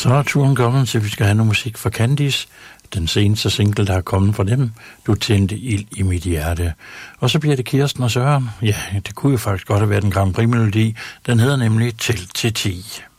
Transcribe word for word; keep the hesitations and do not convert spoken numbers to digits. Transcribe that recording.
Så er turen kommet til, at vi skal have noget musik fra Candice. Den seneste single, der er kommet fra dem. Du tændte ild i mit hjerte. Og så bliver det Kirsten og Søren. Ja, det kunne jo faktisk godt have været en Grand Prix-melodi. Den hedder nemlig Tæl til ti.